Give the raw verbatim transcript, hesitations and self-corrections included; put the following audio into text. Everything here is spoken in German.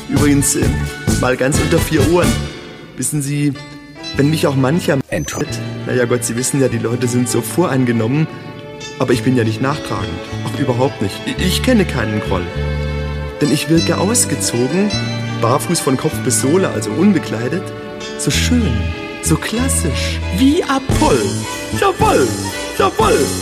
Übrigens, äh, mal ganz unter vier Ohren. Wissen Sie, wenn mich auch mancher... Entschuldigung. Naja Gott, Sie wissen ja, die Leute sind so voreingenommen. Aber ich bin ja nicht nachtragend. Ach, überhaupt nicht. Ich, ich kenne keinen Groll. Denn ich wirke ausgezogen, barfuß von Kopf bis Sohle, also unbekleidet, so schön, so klassisch, wie Apoll. Jawoll, jawoll.